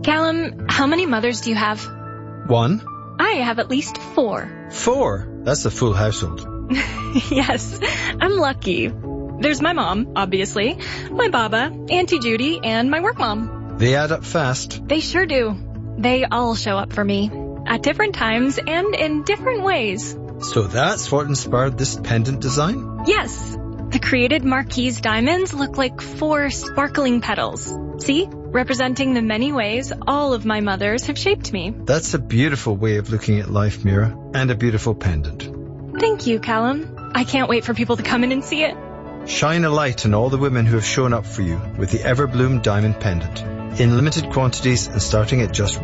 Callum, how many mothers do you have? 1. I have at least 4. 4? That's a full household. Yes, I'm lucky. There's my mom, obviously, my baba, Auntie Judy, and my work mom. They add up fast. They sure do. They all show up for me, at different times and in different ways. So that's what inspired this pendant design? Yes. The created Marquise diamonds look like 4 sparkling petals. See? Representing the many ways all of my mothers have shaped me. That's a beautiful way of looking at life, Mira, and a beautiful pendant. Thank you, Callum. I can't wait for people to come in and see it. Shine a light on all the women who have shown up for you with the Everbloom Diamond Pendant. In limited quantities and starting at just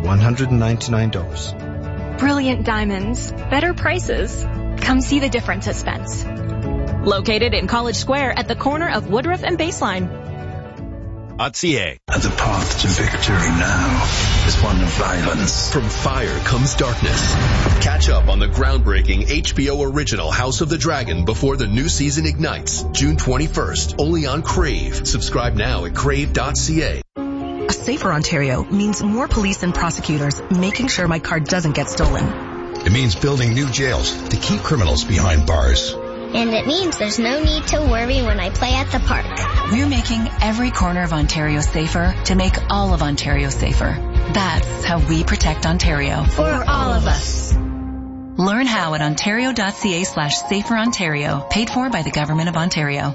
$199. Brilliant diamonds. Better prices. Come see the difference at Spence. Located in College Square at the corner of Woodruff and Baseline. .ca. The path to victory now is one of violence. From fire comes darkness. Catch up on the groundbreaking HBO original House of the Dragon before the new season ignites, June 21st, only on Crave. Subscribe now at crave.ca. A safer Ontario means more police and prosecutors making sure my car doesn't get stolen. It means building new jails to keep criminals behind bars. And it means there's no need to worry when I play at the park. We're making every corner of Ontario safer to make all of Ontario safer. That's how we protect Ontario. For all of us. Learn how at ontario.ca/saferontario, paid for by the Government of Ontario.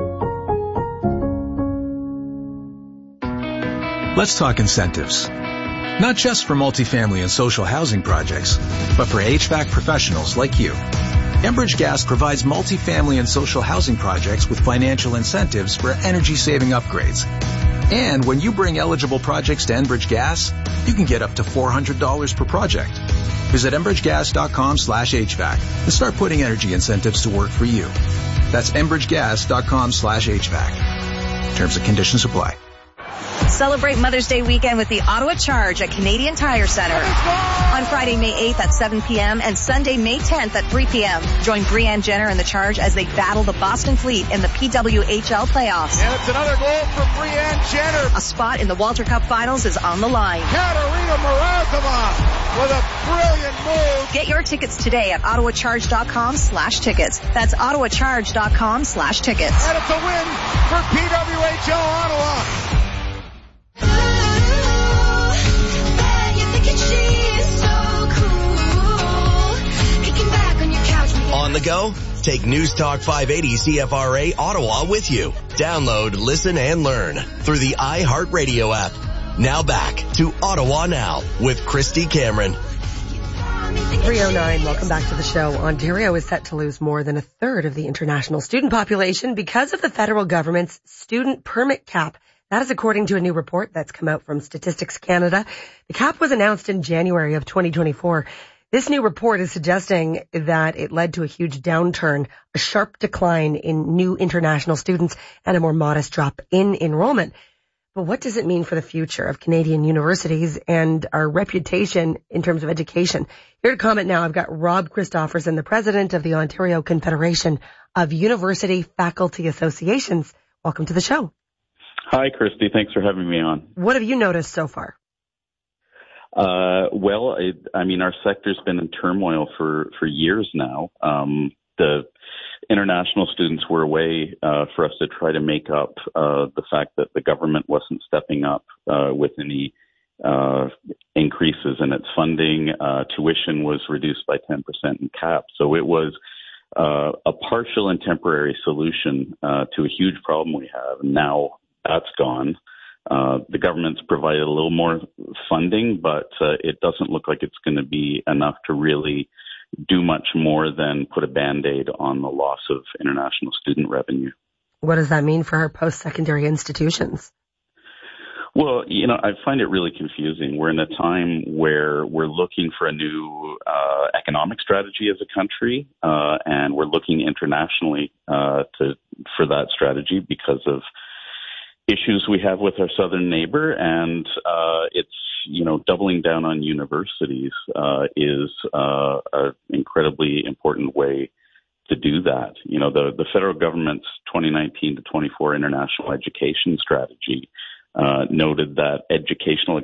Let's talk incentives. Not just for multifamily and social housing projects, but for HVAC professionals like you. Enbridge Gas provides multifamily and social housing projects with financial incentives for energy-saving upgrades. And when you bring eligible projects to Enbridge Gas, you can get up to $400 per project. Visit enbridgegas.com/HVAC and start putting energy incentives to work for you. That's enbridgegas.com/HVAC. Terms and conditions apply. Celebrate Mother's Day weekend with the Ottawa Charge at Canadian Tire Center. On Friday, May 8th at 7 p.m. and Sunday, May 10th at 3 p.m. Join Breanne Jenner and the Charge as they battle the Boston Fleet in the PWHL playoffs. And it's another goal for Breanne Jenner. A spot in the Walter Cup Finals is on the line. Katerina Morozova with a brilliant move. Get your tickets today at ottawacharge.com/tickets. That's ottawacharge.com/tickets. And it's a win for PWHL Ottawa. On the go? Take News Talk 580 CFRA Ottawa with you. Download, listen, and learn through the iHeartRadio app. Now back to Ottawa Now with Christy Cameron. 309, welcome back to the show. Ontario is set to lose more than a third of the international student population because of the federal government's student permit cap. That is according to a new report that's come out from Statistics Canada. The cap was announced in January of 2024. This new report is suggesting that it led to a huge downturn, a sharp decline in new international students, and a more modest drop in enrollment. But what does it mean for the future of Canadian universities and our reputation in terms of education? Here to comment now, I've got Rob Christofferson, the president of the Ontario Confederation of University Faculty Associations. Welcome to the show. Hi, Christy. Thanks for having me on. What have you noticed so far? Our sector's been in turmoil for years now. The international students were a way for us to try to make up the fact that the government wasn't stepping up with any increases in its funding. Tuition was reduced by 10% in cap. So it was a partial and temporary solution to a huge problem we have. And now that's gone. The government's provided a little more funding, but it doesn't look like it's going to be enough to really do much more than put a Band-Aid on the loss of international student revenue. What does that mean for our post-secondary institutions? Well, I find it really confusing. We're in a time where we're looking for a new economic strategy as a country, and we're looking internationally for that strategy because of issues we have with our southern neighbor, and it's doubling down on universities is an incredibly important way to do that. The federal government's 2019 to 24 international education strategy noted that educational expenditure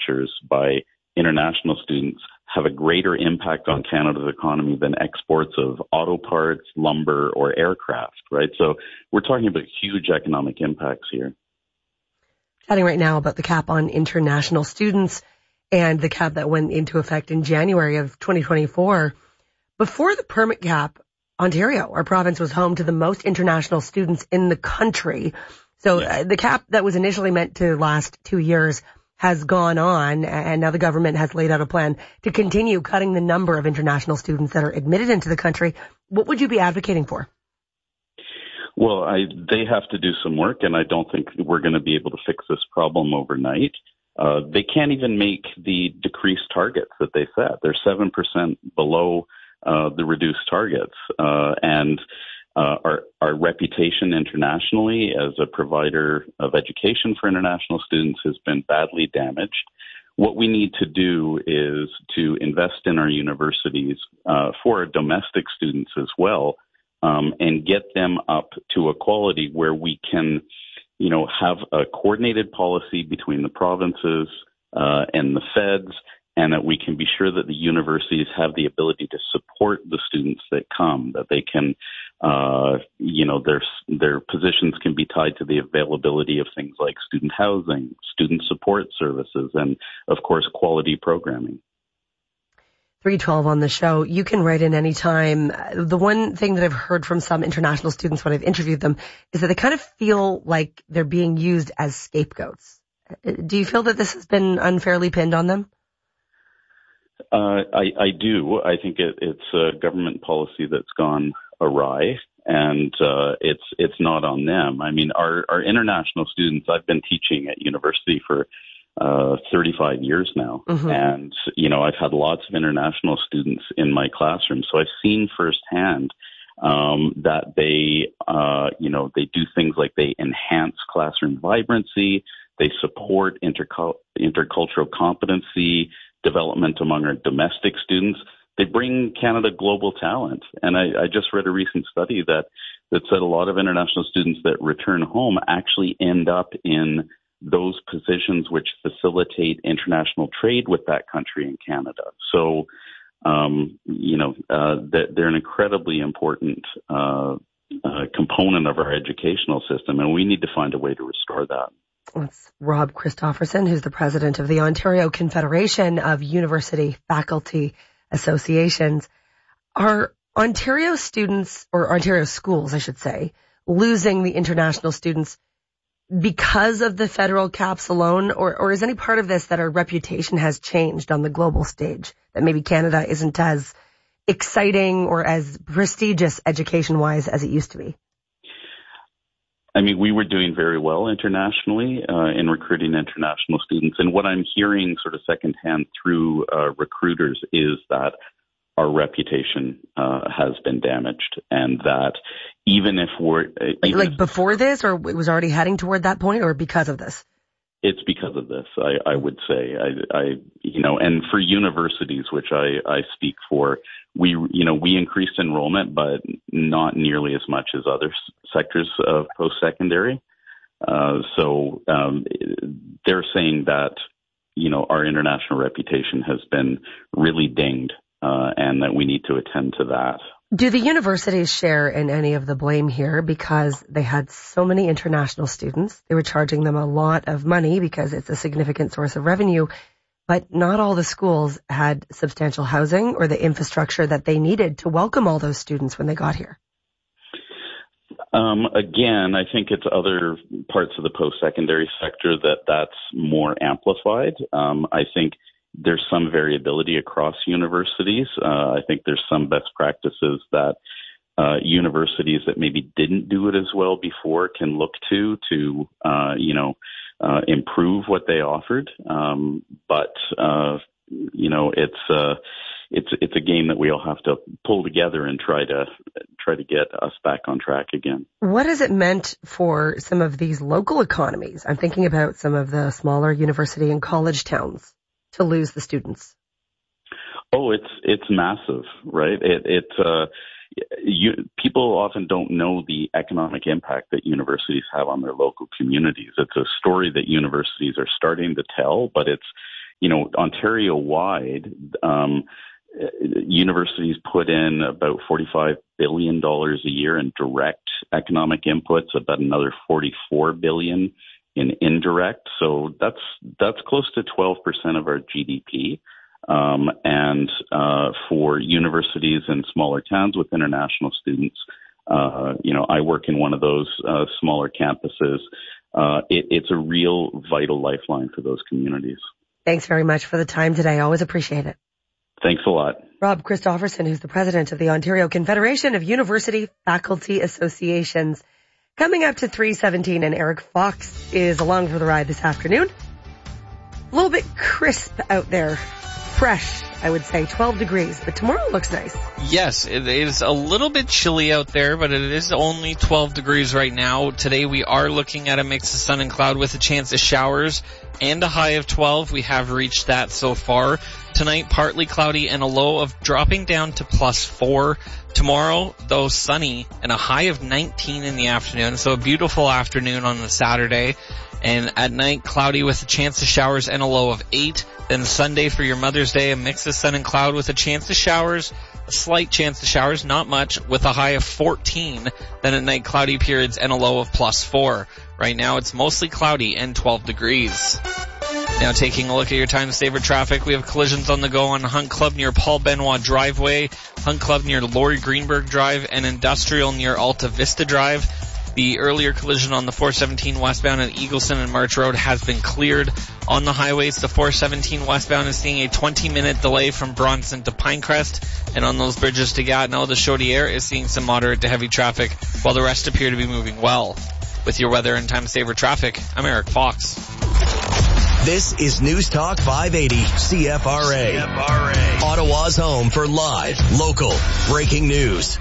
expenditures by international students have a greater impact on Canada's economy than exports of auto parts, lumber, or aircraft, right? So we're talking about huge economic impacts here. Chatting right now about the cap on international students and the cap that went into effect in January of 2024. Before the permit cap, Ontario, our province, was home to the most international students in the country. So the cap that was initially meant to last 2 years has gone on, and now the government has laid out a plan to continue cutting the number of international students that are admitted into the country. What would you be advocating for? Well, they have to do some work, and I don't think we're going to be able to fix this problem overnight. They can't even make the decreased targets that they set. They're 7% below the reduced targets, and our reputation internationally as a provider of education for international students has been badly damaged. What we need to do is to invest in our universities for our domestic students as well, and get them up to a quality where we can, have a coordinated policy between the provinces and the feds, and that we can be sure that the universities have the ability to support the students that come, that they can, their positions can be tied to the availability of things like student housing, student support services, and, of course, quality programming. 312 on the show. You can write in any time. The one thing that I've heard from some international students when I've interviewed them is that they kind of feel like they're being used as scapegoats. Do you feel that this has been unfairly pinned on them? I do. I think it's a government policy that's gone awry, and it's not on them. I mean, our international students, I've been teaching at university for 35 years now, and, I've had lots of international students in my classroom, so I've seen firsthand that they do things like they enhance classroom vibrancy, they support intercultural competency, development among our domestic students. They bring Canada global talent. And I just read a recent study that said a lot of international students that return home actually end up in those positions which facilitate international trade with that country in Canada. So, they're an incredibly important component of our educational system, and we need to find a way to restore that. That's Rob Christofferson, who's the president of the Ontario Confederation of University Faculty Associations. Are Ontario students, or Ontario schools, I should say, losing the international students because of the federal caps alone, or is any part of this that our reputation has changed on the global stage, that maybe Canada isn't as exciting or as prestigious education-wise as it used to be? I mean, we were doing very well internationally in recruiting international students. And what I'm hearing sort of secondhand through recruiters is that our reputation has been damaged, and that even if we're... Like before this, or it was already heading toward that point, or because of this? It's because of this, I would say. And for universities, which I speak for, we increased enrollment, but not nearly as much as other sectors of post-secondary. So they're saying that, our international reputation has been really dinged, and that we need to attend to that. Do the universities share in any of the blame here because they had so many international students? They were charging them a lot of money because it's a significant source of revenue, but not all the schools had substantial housing or the infrastructure that they needed to welcome all those students when they got here. Again, I think it's other parts of the post-secondary sector that's more amplified. I think there's some variability across universities. I think there's some best practices that universities that maybe didn't do it as well before can look to improve what they offered. But it's a game that we all have to pull together and try to get us back on track again. What has it meant for some of these local economies? I'm thinking about some of the smaller university and college towns to lose the students. Oh, it's massive, right? People often don't know the economic impact that universities have on their local communities. It's a story that universities are starting to tell, but Ontario-wide, universities put in about $45 billion a year in direct economic inputs, about another $44 billion in indirect. So that's close to 12% of our GDP. And for universities in smaller towns with international students, I work in one of those smaller campuses. It's a real vital lifeline for those communities. Thanks very much for the time today. Always appreciate it. Thanks a lot. Rob Christopherson, who's the president of the Ontario Confederation of University Faculty Associations. Coming up to 3:17, and Eric Fox is along for the ride this afternoon. A little bit crisp out there. Fresh, I would say, 12 degrees, but tomorrow looks nice. Yes, it is a little bit chilly out there, but it is only 12 degrees right now. Today we are looking at a mix of sun and cloud with a chance of showers and a high of 12. We have reached that so far. Tonight, partly cloudy and a low of dropping down to +4. Tomorrow, though, sunny and a high of 19 in the afternoon, so a beautiful afternoon on the Saturday. And at night, cloudy with a chance of showers and a low of 8. Then Sunday for your Mother's Day, a mix of sun and cloud with a chance of showers, a slight chance of showers, not much, with a high of 14. Then at night, cloudy periods and a low of +4. Right now, it's mostly cloudy and 12 degrees. Now taking a look at your time saver traffic, we have collisions on the go on Hunt Club near Paul Benoit Driveway, Hunt Club near Laurie Greenberg Drive, and Industrial near Alta Vista Drive. The earlier collision on the 417 westbound at Eagleson and March Road has been cleared. On the highways, the 417 westbound is seeing a 20-minute delay from Bronson to Pinecrest. And on those bridges to Gatineau, the Chaudière is seeing some moderate to heavy traffic, while the rest appear to be moving well. With your weather and time saver traffic, I'm Eric Fox. This is News Talk 580 CFRA. Ottawa's home for live, local, breaking news.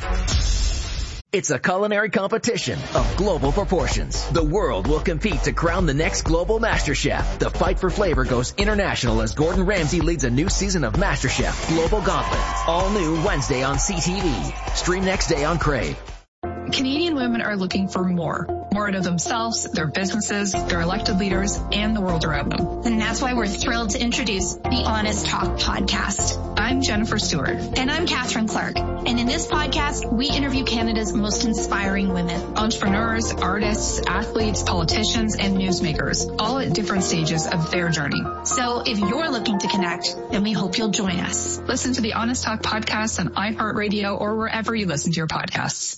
It's a culinary competition of global proportions. The world will compete to crown the next global MasterChef. The fight for flavor goes international as Gordon Ramsay leads a new season of MasterChef Global Gauntlet. All new Wednesday on CTV. Stream next day on Crave. Canadian women are looking for more out of themselves, their businesses, their elected leaders, and the world around them. And that's why we're thrilled to introduce the Honest Talk podcast. I'm Jennifer Stewart. And I'm Catherine Clark. And in this podcast, we interview Canada's most inspiring women. Entrepreneurs, artists, athletes, politicians, and newsmakers, all at different stages of their journey. So if you're looking to connect, then we hope you'll join us. Listen to the Honest Talk podcast on iHeartRadio or wherever you listen to your podcasts.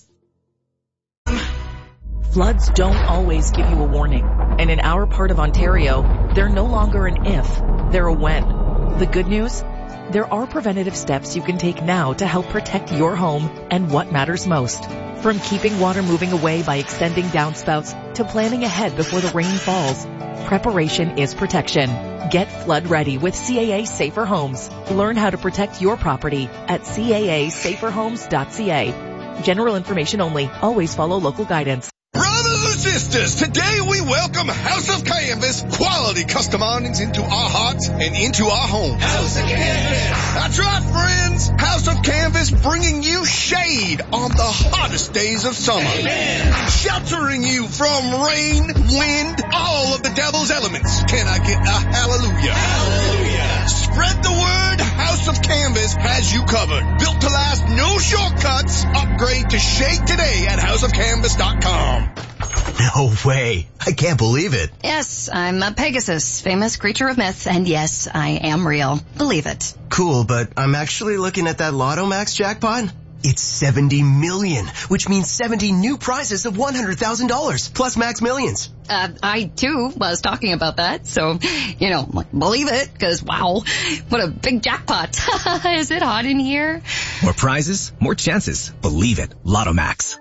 Floods don't always give you a warning. And in our part of Ontario, they're no longer an if, they're a when. The good news? There are preventative steps you can take now to help protect your home and what matters most. From keeping water moving away by extending downspouts to planning ahead before the rain falls, preparation is protection. Get flood ready with CAA Safer Homes. Learn how to protect your property at caasaferhomes.ca. General information only. Always follow local guidance. Brothers and sisters, today we welcome House of Canvas quality custom awnings into our hearts and into our homes. House of Canvas. That's right, friends. House of Canvas bringing you shade on the hottest days of summer. Amen. Sheltering you from rain, wind, all of the devil's elements. Can I get a hallelujah? Hallelujah. Spread the word. House of Canvas has you covered. Built to last, no shortcuts. Upgrade to shade today at houseofcanvas.com. No way. I can't believe it. Yes, I'm a Pegasus, famous creature of myth, and yes, I am real. Believe it. Cool, but I'm actually looking at that Lotto Max jackpot. It's 70 million, which means 70 new prizes of $100,000 plus Max Millions. I too was talking about that, so, believe it, because wow, what a big jackpot. Is it hot in here? More prizes, more chances. Believe it. Lotto Max.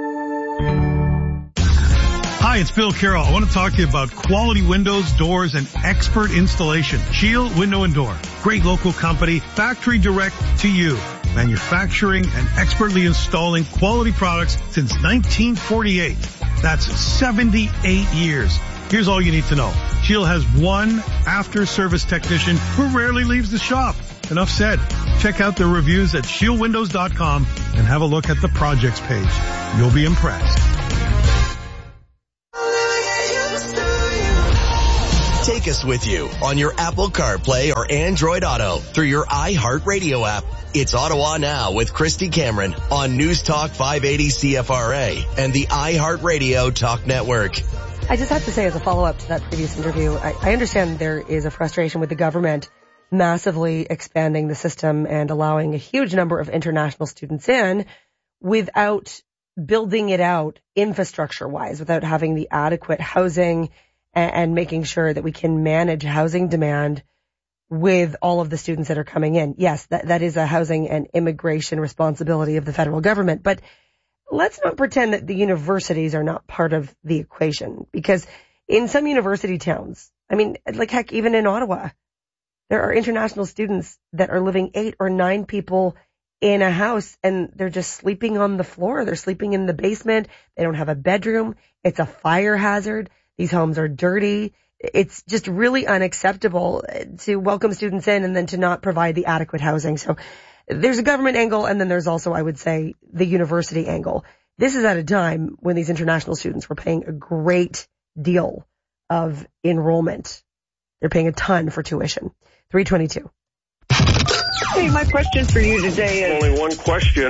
Hi, it's Bill Carroll. I want to talk to you about quality windows, doors, and expert installation. Shield Window and Door. Great local company, factory direct to you. Manufacturing and expertly installing quality products since 1948. That's 78 years. Here's all you need to know. Shield has one after-service technician who rarely leaves the shop. Enough said. Check out the reviews at shieldwindows.com and have a look at the projects page. You'll be impressed. Take take us with you on your Apple CarPlay or Android Auto through your iHeartRadio app. It's Ottawa Now with Christy Cameron on News Talk 580 CFRA and the iHeartRadio Talk Network. I just have to say, as a follow-up to that previous interview, I understand there is a frustration with the government massively expanding the system and allowing a huge number of international students in without building it out infrastructure-wise, without having the adequate housing and making sure that we can manage housing demand with all of the students that are coming in. Yes, that is a housing and immigration responsibility of the federal government, but let's not pretend that the universities are not part of the equation, because in some university towns, I mean, like heck, even in Ottawa, there are international students that are living 8 or 9 people in a house and they're just sleeping on the floor. They're sleeping in the basement. They don't have a bedroom. It's a fire hazard. These homes are dirty. It's just really unacceptable to welcome students in and then to not provide the adequate housing. So there's a government angle, and then there's also, I would say, the university angle. This is at a time when these international students were paying a great deal of enrollment. They're paying a ton for tuition. 322. Hey, my question for you today is... Only one question.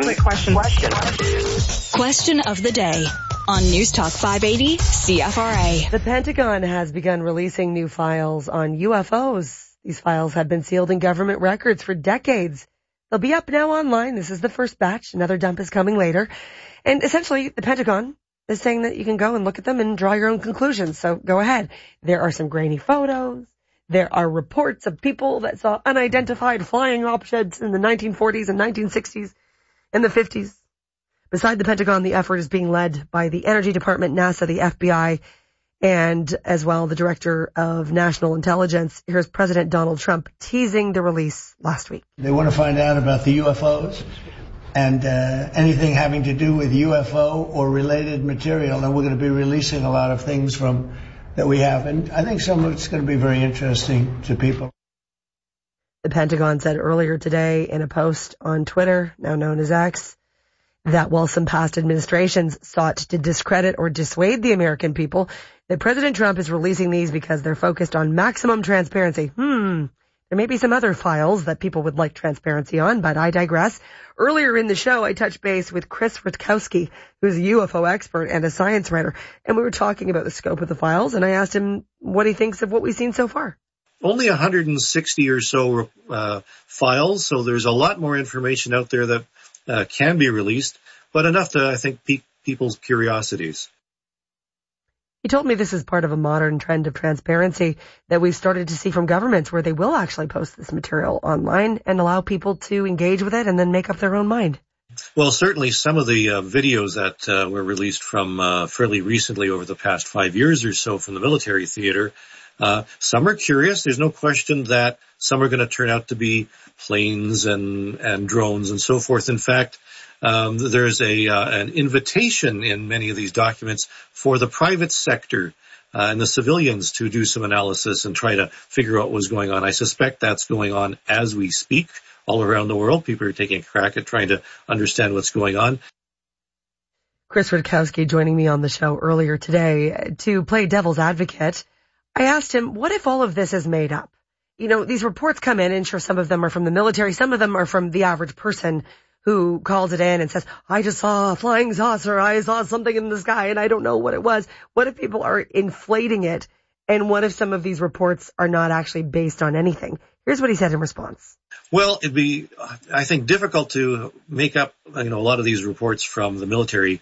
Question of the day on News Talk 580 CFRA. The Pentagon has begun releasing new files on UFOs. These files have been sealed in government records for decades. They'll be up now online. This is the first batch. Another dump is coming later. And essentially, the Pentagon is saying that you can go and look at them and draw your own conclusions. So go ahead. There are some grainy photos. There are reports of people that saw unidentified flying objects in the 1940s and 1960s and the 50s. Beside the Pentagon, the effort is being led by the Energy Department, NASA, the FBI, and as well the Director of National Intelligence. Here's President Donald Trump teasing the release last week. They want to find out about the UFOs and anything having to do with UFO or related material, and we're going to be releasing a lot of things from that we have, and I think some of it's going to be very interesting to people. The Pentagon said earlier today in a post on Twitter, now known as X, that while some past administrations sought to discredit or dissuade the American people, that President Trump is releasing these because they're focused on maximum transparency. There may be some other files that people would like transparency on, but I digress. Earlier in the show, I touched base with Chris Rutkowski, who's a UFO expert and a science writer, and we were talking about the scope of the files, and I asked him what he thinks of what we've seen so far. Only 160 or so files, so there's a lot more information out there that can be released, but enough to, I think, pique people's curiosities. He told me this is part of a modern trend of transparency that we've started to see from governments, where they will actually post this material online and allow people to engage with it and then make up their own mind. Well, certainly some of the videos that were released from fairly recently over the past 5 years or so from the military theater, some are curious. There's no question that some are going to turn out to be planes and drones and so forth. In fact, there's an invitation in many of these documents for the private sector and the civilians to do some analysis and try to figure out what's going on. I suspect that's going on as we speak all around the world. People are taking a crack at trying to understand what's going on. Chris Rutkowski joining me on the show earlier today to play devil's advocate. I asked him, what if all of this is made up? You know, these reports come in, and sure, some of them are from the military, some of them are from the average person who calls it in and says, I just saw a flying saucer, I saw something in the sky, and I don't know what it was. What if people are inflating it? And what if some of these reports are not actually based on anything? Here's what he said in response. Well, it'd be, I think, difficult to make up, a lot of these reports from the military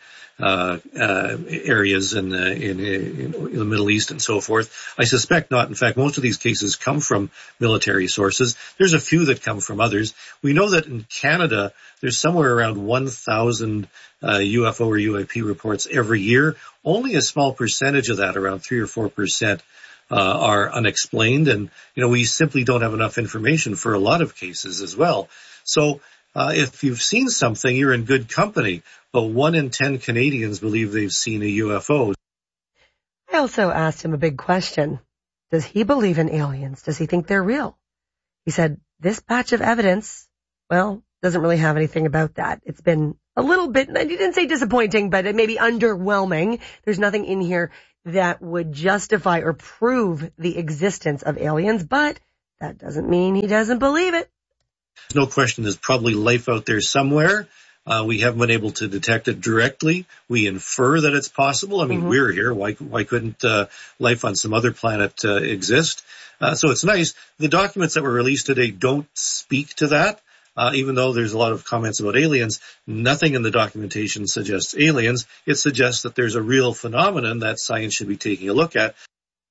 areas in the Middle East and so forth. I suspect not. In fact, most of these cases come from military sources. There's a few that come from others. We know that in Canada, there's somewhere around 1,000 UFO or UAP reports every year. Only a small percentage of that, around 3 or 4%, are unexplained. And, we simply don't have enough information for a lot of cases as well. So if you've seen something, you're in good company. But 1 in 10 Canadians believe they've seen a UFO. I also asked him a big question. Does he believe in aliens? Does he think they're real? He said, this batch of evidence, doesn't really have anything about that. It's been a little bit, he didn't say disappointing, but it may be underwhelming. There's nothing in here that would justify or prove the existence of aliens, but that doesn't mean he doesn't believe it. No question there's probably life out there somewhere. We haven't been able to detect it directly. We infer that it's possible. I mean, we're here. Why couldn't life on some other planet exist? So it's nice. The documents that were released today don't speak to that. Even though there's a lot of comments about aliens, nothing in the documentation suggests aliens. It suggests that there's a real phenomenon that science should be taking a look at.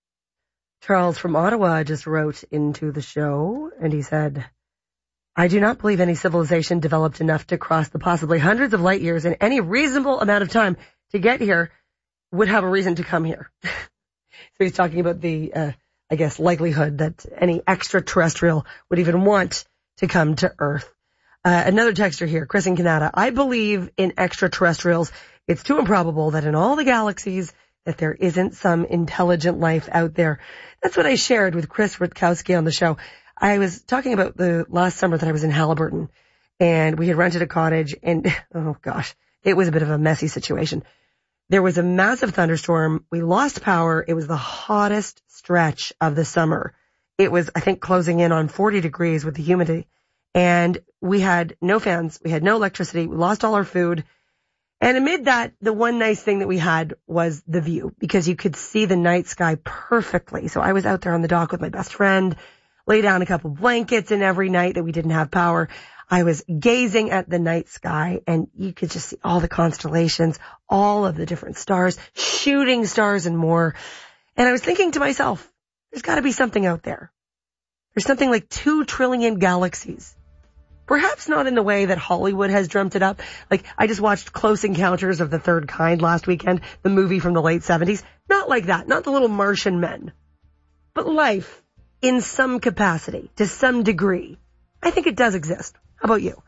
Charles from Ottawa just wrote into the show, and he said, I do not believe any civilization developed enough to cross the possibly hundreds of light years in any reasonable amount of time to get here would have a reason to come here. So he's talking about the, likelihood that any extraterrestrial would even want to come to Earth. Another texter here, Chris in Canada. I believe in extraterrestrials. It's too improbable that in all the galaxies that there isn't some intelligent life out there. That's what I shared with Chris Rutkowski on the show. I was talking about the last summer that I was in Halliburton, and we had rented a cottage, and oh gosh, it was a bit of a messy situation. There was a massive thunderstorm. We lost power. It was the hottest stretch of the summer. It was, I think, closing in on 40 degrees with the humidity. And we had no fans. We had no electricity. We lost all our food. And amid that, the one nice thing that we had was the view, because you could see the night sky perfectly. So I was out there on the dock with my best friend, lay down a couple blankets, and every night that we didn't have power, I was gazing at the night sky, and you could just see all the constellations, all of the different stars, shooting stars and more. And I was thinking to myself, there's got to be something out there. There's something like 2 trillion galaxies. Perhaps not in the way that Hollywood has dreamt it up. Like, I just watched Close Encounters of the Third Kind last weekend, the movie from the late 70s. Not like that, not the little Martian men. But life, in some capacity, to some degree, I think it does exist. How about you?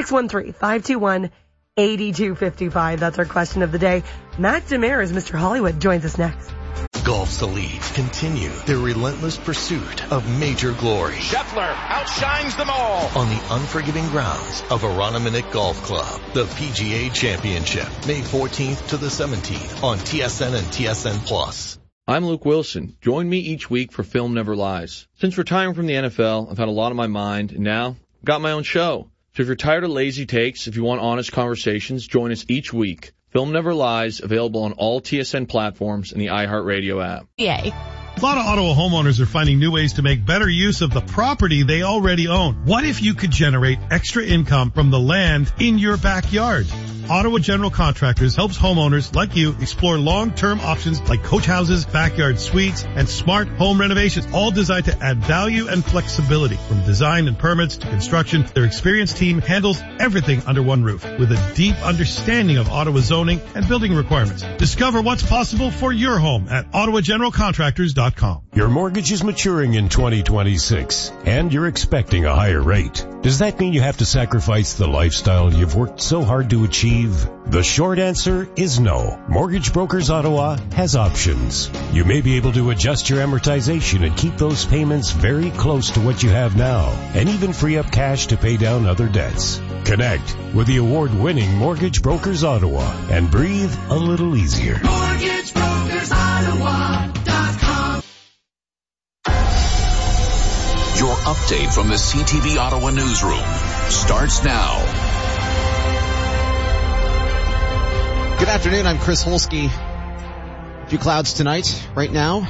613-521-8255. That's our question of the day. Matt Demers, Mr. Hollywood, joins us next. Golf's elite continue their relentless pursuit of major glory. Scheffler outshines them all on the unforgiving grounds of Aroniminick Golf Club. The PGA Championship, May 14th to the 17th on TSN and TSN Plus. I'm Luke Wilson. Join me each week for Film Never Lies. Since retiring from the NFL, I've had a lot on my mind, and now I've got my own show. So if you're tired of lazy takes, if you want honest conversations, join us each week. Film Never Lies, available on all TSN platforms and the iHeartRadio app. Yay. A lot of Ottawa homeowners are finding new ways to make better use of the property they already own. What if you could generate extra income from the land in your backyard? Ottawa General Contractors helps homeowners like you explore long-term options like coach houses, backyard suites, and smart home renovations, all designed to add value and flexibility. From design and permits to construction, their experienced team handles everything under one roof with a deep understanding of Ottawa zoning and building requirements. Discover what's possible for your home at OttawaGeneralContractors.com. Your mortgage is maturing in 2026, and you're expecting a higher rate. Does that mean you have to sacrifice the lifestyle you've worked so hard to achieve? The short answer is no. Mortgage Brokers Ottawa has options. You may be able to adjust your amortization and keep those payments very close to what you have now, and even free up cash to pay down other debts. Connect with the award-winning Mortgage Brokers Ottawa and breathe a little easier. MortgageBrokersOttawa.com. Your update from the CTV Ottawa newsroom starts now. Good afternoon, I'm Chris Holsky. A few clouds tonight, right now.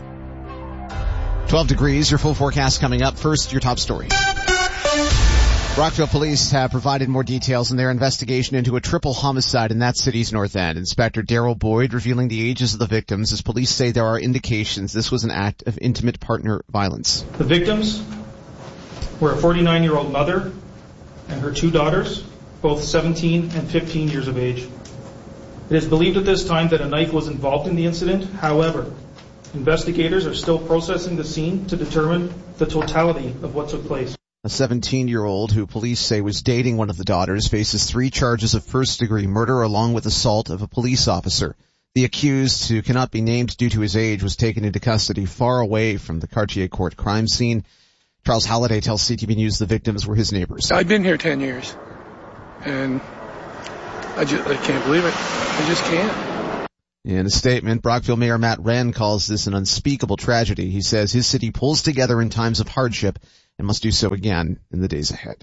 12 degrees, your full forecast coming up. First, your top story. Rockville police have provided more details in their investigation into a triple homicide in that city's north end. Inspector Daryl Boyd revealing the ages of the victims as police say there are indications this was an act of intimate partner violence. The victims were a 49-year-old mother and her 2 daughters, both 17 and 15 years of age. It is believed at this time that a knife was involved in the incident. However, investigators are still processing the scene to determine the totality of what took place. A 17-year-old who police say was dating one of the daughters faces 3 charges of first-degree murder along with assault of a police officer. The accused, who cannot be named due to his age, was taken into custody far away from the Cartier Court crime scene. Charles Halliday tells CTV News the victims were his neighbors. I've been here 10 years, and I can't believe it. I just can't. In a statement, Brockville Mayor Matt Wren calls this an unspeakable tragedy. He says his city pulls together in times of hardship and must do so again in the days ahead.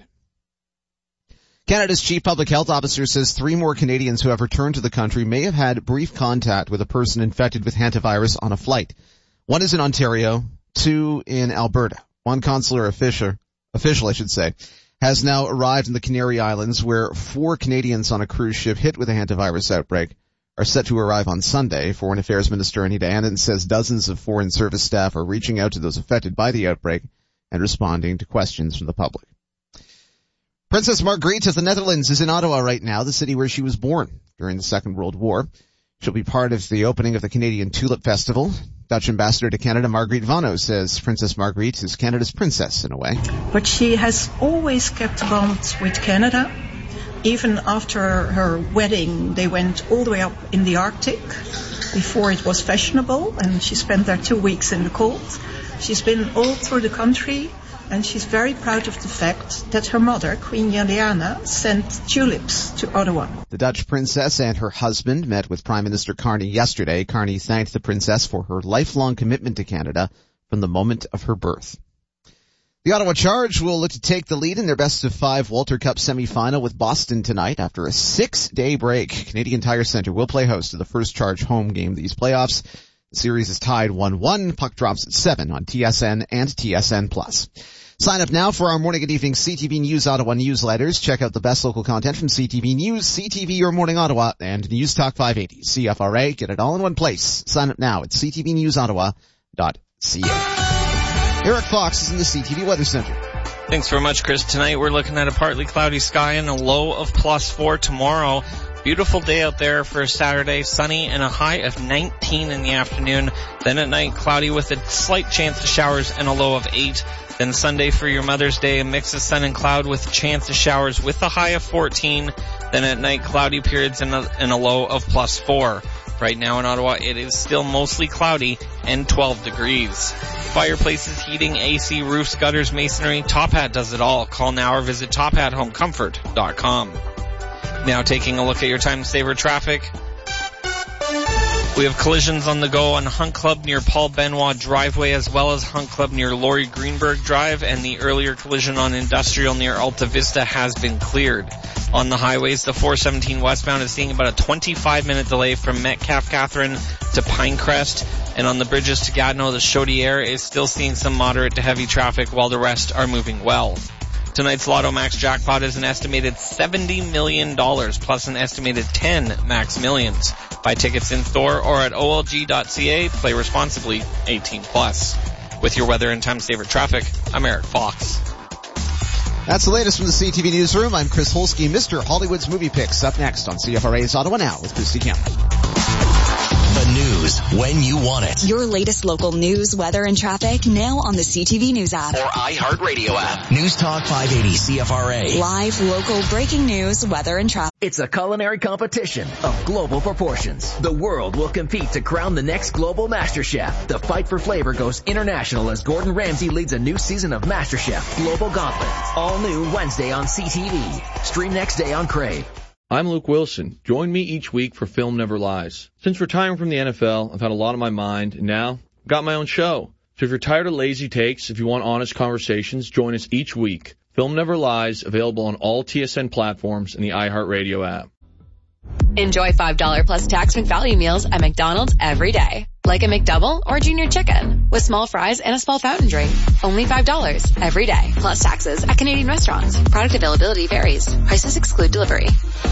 Canada's chief public health officer says 3 more Canadians who have returned to the country may have had brief contact with a person infected with hantavirus on a flight. 1 is in Ontario, 2 in Alberta. 1 consular official, has now arrived in the Canary Islands, where 4 Canadians on a cruise ship hit with a hantavirus outbreak are set to arrive on Sunday. Foreign Affairs Minister Anita Anand says dozens of Foreign Service staff are reaching out to those affected by the outbreak and responding to questions from the public. Princess Margriet of the Netherlands is in Ottawa right now, the city where she was born during the Second World War. She'll be part of the opening of the Canadian Tulip Festival. Dutch Ambassador to Canada Margriet Vano says Princess Margriet is Canada's princess in a way. But she has always kept bonds with Canada. Even after her wedding, they went all the way up in the Arctic before it was fashionable, and she spent there 2 weeks in the cold. She's been all through the country, and she's very proud of the fact that her mother, Queen Juliana, sent tulips to Ottawa. The Dutch princess and her husband met with Prime Minister Carney yesterday. Carney thanked the princess for her lifelong commitment to Canada from the moment of her birth. The Ottawa Charge will look to take the lead in their best-of-5 Walter Cup semifinal with Boston tonight. After a 6-day break, Canadian Tire Centre will play host to the first Charge home game of these playoffs. The series is tied 1-1. Puck drops at 7 on TSN and TSN+. Sign up now for our morning and evening CTV News Ottawa newsletters. Check out the best local content from CTV News, CTV Your Morning Ottawa, and News Talk 580, CFRA. Get it all in one place. Sign up now at ctvnewsottawa.ca. Eric Fox is in the CTV Weather Center. Thanks very much, Chris. Tonight we're looking at a partly cloudy sky and a low of +4 tomorrow. Beautiful day out there for a Saturday, sunny and a high of 19 in the afternoon. Then at night, cloudy with a slight chance of showers and a low of 8. Then Sunday for your Mother's Day, a mix of sun and cloud with a chance of showers with a high of 14. Then at night, cloudy periods and a low of +4. Right now in Ottawa, it is still mostly cloudy and 12 degrees. Fireplaces, heating, AC, roofs, gutters, masonry, Top Hat does it all. Call now or visit tophathomecomfort.com. Now taking a look at your time saver traffic. We have collisions on the go on Hunt Club near Paul Benoit Driveway, as well as Hunt Club near Laurie Greenberg Drive, and the earlier collision on Industrial near Alta Vista has been cleared. On the highways, the 417 westbound is seeing about a 25-minute delay from Metcalfe Catherine to Pinecrest, and on the bridges to Gatineau, the Chaudière is still seeing some moderate to heavy traffic, while the rest are moving well. Tonight's Lotto Max jackpot is an estimated $70 million, plus an estimated 10 Max Millions. Buy tickets in store or at olg.ca. Play responsibly. 18+. With your weather and time saver traffic, I'm Eric Fox. That's the latest from the CTV Newsroom. I'm Chris Holsky, Mr. Hollywood's Movie Picks. Up next on CFRA's Ottawa Now with Christy Campbell. The news when you want it. Your latest local news, weather, and traffic now on the CTV News app. Or iHeartRadio app. News Talk 580 CFRA. Live, local, breaking news, weather, and traffic. It's a culinary competition of global proportions. The world will compete to crown the next global master chef. The fight for flavor goes international as Gordon Ramsay leads a new season of MasterChef Global Gauntlet. All new Wednesday on CTV. Stream next day on Crave. I'm Luke Wilson. Join me each week for Film Never Lies. Since retiring from the NFL, I've had a lot on my mind, and now I've got my own show. So if you're tired of lazy takes, if you want honest conversations, join us each week. Film Never Lies, available on all TSN platforms and the iHeartRadio app. Enjoy $5 plus tax McValue meals at McDonald's every day. Like a McDouble or Junior Chicken with small fries and a small fountain drink. Only $5 every day. Plus taxes at Canadian restaurants. Product availability varies. Prices exclude delivery.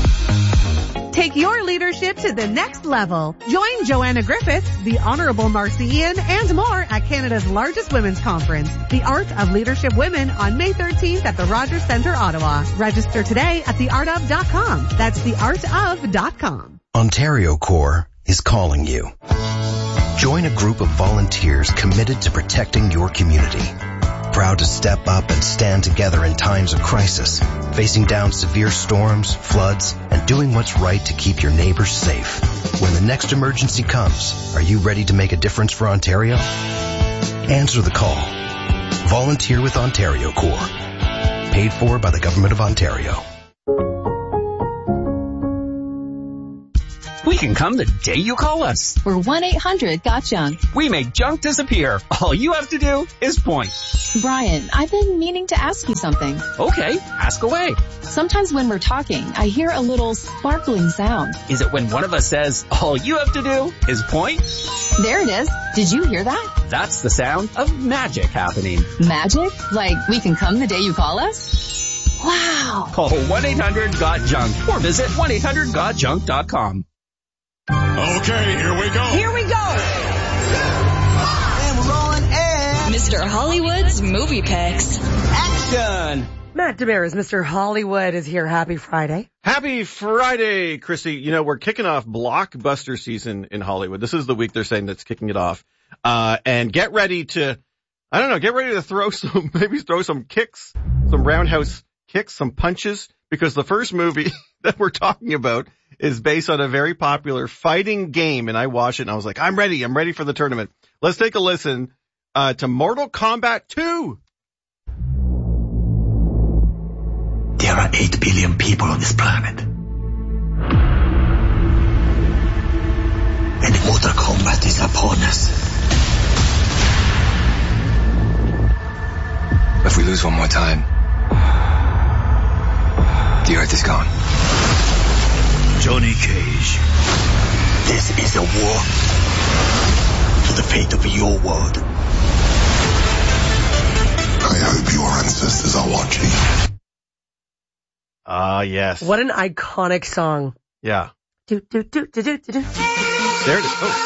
Take your leadership to the next level. Join Joanna Griffith, the Honorable Marcy Ian, and more at Canada's largest women's conference, The Art of Leadership Women, on May 13th at the Rogers Centre, Ottawa. Register today at theartof.com. That's theartof.com. Ontario Corps is calling you. Join a group of volunteers committed to protecting your community. Proud to step up and stand together in times of crisis, facing down severe storms, floods, and doing what's right to keep your neighbors safe. When the next emergency comes, are you ready to make a difference for Ontario? Answer the call. Volunteer with Ontario Corps. Paid for by the Government of Ontario. We can come the day you call us. We're 1-800-GOT-JUNK. We make junk disappear. All you have to do is point. Brian, I've been meaning to ask you something. Okay, ask away. Sometimes when we're talking, I hear a little sparkling sound. Is it when one of us says, all you have to do is point? There it is. Did you hear that? That's the sound of magic happening. Magic? Like we can come the day you call us? Wow. Call 1-800-GOT-JUNK or visit 1-800-GOT-JUNK.com. Okay, here we go. Here we go. And we're rolling and Mr. Hollywood's Movie Picks. Action! Matt Demarais, Mr. Hollywood, is here. Happy Friday. Happy Friday, Christy. You know, we're kicking off blockbuster season in Hollywood. This is the week they're saying that's kicking it off. And get ready to throw some kicks, some roundhouse kicks, some punches, because the first movie that we're talking about is based on a very popular fighting game. And I watched it and I was like, I'm ready for the tournament. Let's take a listen, to Mortal Kombat 2. There are 8 billion people on this planet. And Mortal Kombat is upon us. If we lose one more time, the Earth is gone. Johnny Cage, this is a war for the fate of your world. I hope your ancestors are watching. Ah, yes. What an iconic song. Yeah. Do, do, do, do, do, do, do. There it is. Oh.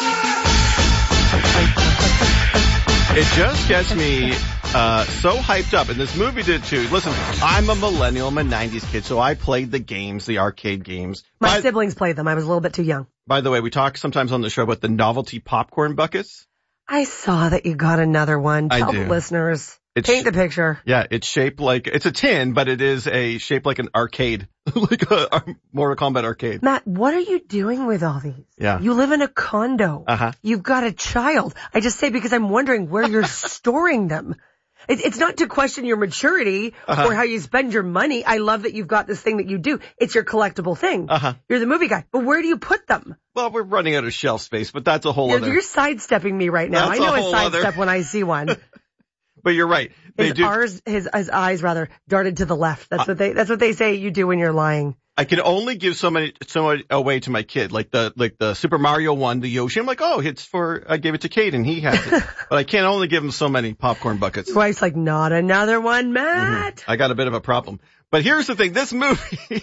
It just gets me so hyped up, and this movie did too. Listen, I'm a millennial, I'm a 90s kid, so I played the games, the arcade games. My siblings played them. I was a little bit too young. By the way, we talk sometimes on the show about the novelty popcorn buckets. I saw that you got another one. Tell the listeners. Paint the picture. Yeah, it's shaped like, it's a tin, but it is shaped like an arcade, like a Mortal Kombat arcade. Matt, what are you doing with all these? Yeah. You live in a condo. Uh-huh. You've got a child. I just say because I'm wondering where you're storing them. It's not to question your maturity or how you spend your money. I love that you've got this thing that you do. It's your collectible thing. You're the movie guy. But where do you put them? Well, we're running out of shelf space, but that's a whole other. You're sidestepping me right now. That's I know a sidestep when I see one. But you're right. His eyes darted to the left. That's what they say you do when you're lying. I can only give so much away to my kid, like the Super Mario one, the Yoshi. I'm like, I gave it to Kate and he has it. But I can't only give him so many popcorn buckets. Your wife's like, not another one, Matt. Mm-hmm. I got a bit of a problem. But here's the thing, this movie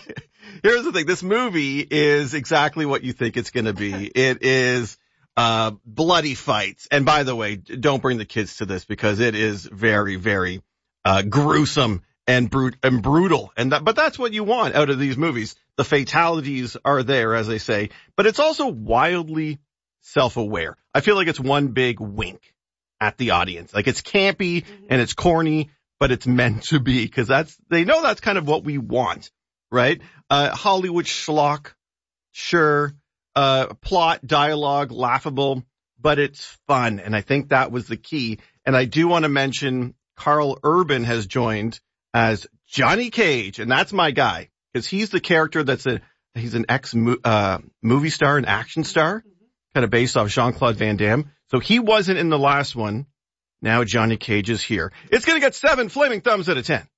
is exactly what you think it's going to be. It is bloody fights. And by the way, don't bring the kids to this because it is very, very gruesome and brutal. But that's what you want out of these movies. The fatalities are there, as they say, but it's also wildly self-aware. I feel like it's one big wink at the audience. Like it's campy and it's corny, but it's meant to be because they know that's kind of what we want, right? Hollywood schlock, sure. Plot, dialogue, laughable, but it's fun. And I think that was the key. And I do want to mention Carl Urban has joined as Johnny Cage. And that's my guy because he's the character he's an movie star, an action star, kind of based off Jean-Claude Van Damme. So he wasn't in the last one. Now Johnny Cage is here. It's going to get 7 flaming thumbs out of 10.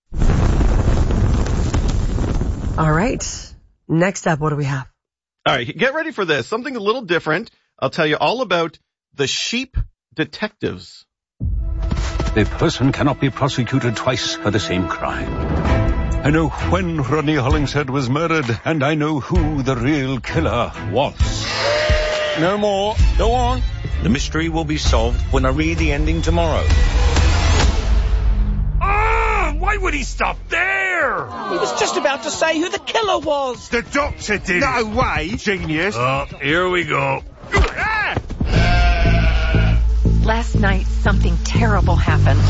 All right. Next up, what do we have? All right, get ready for this. Something a little different. I'll tell you all about the Sheep Detectives. A person cannot be prosecuted twice for the same crime. I know when Rodney Hollingshead was murdered, and I know who the real killer was. No more. Go on. The mystery will be solved when I read the ending tomorrow. Why would he stop there? He was just about to say who the killer was. The doctor did. No way. Genius. Oh, here we go. Last night, something terrible happened.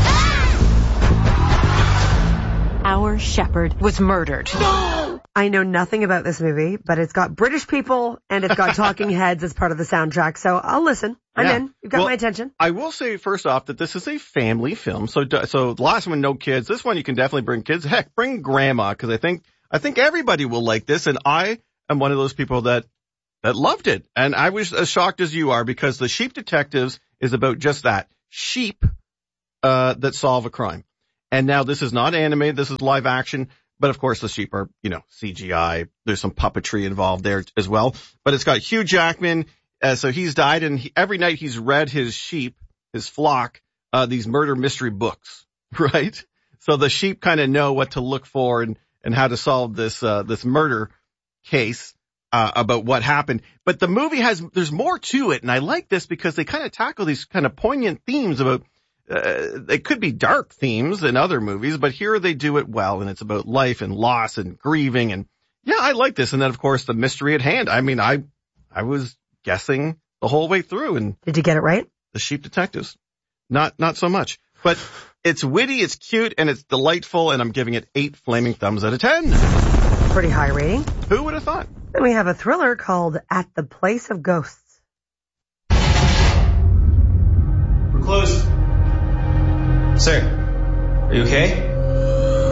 Our shepherd was murdered. No! I know nothing about this movie, but it's got British people and it's got talking heads as part of the soundtrack. So I'll listen. I'm in. You've got my attention. I will say first off that this is a family film. So the last one, no kids. This one, you can definitely bring kids. Heck, bring grandma because I think everybody will like this. And I am one of those people that that loved it. And I was as shocked as you are, because The Sheep Detectives is about just that. Sheep that solve a crime. And now this is not animated, this is live action, but of course the sheep are, CGI. There's some puppetry involved there as well. But it's got Hugh Jackman, so he's died, and every night he's read his sheep, his flock, these murder mystery books, right? So the sheep kind of know what to look for and how to solve this murder case, about what happened. But the movie there's more to it, and I like this because they kind of tackle these kind of poignant themes about, they could be dark themes in other movies, but here they do it well, and it's about life and loss and grieving, and yeah, I like this. And then of course the mystery at hand. I mean, I was guessing the whole way through, and did you get it right? The Sheep Detectives, not so much, but it's witty, it's cute, and it's delightful, and I'm giving it 8 flaming thumbs out of 10. Pretty high rating. Who would have thought? Then we have a thriller called At the Place of Ghosts. We're closed. Sir, are you okay?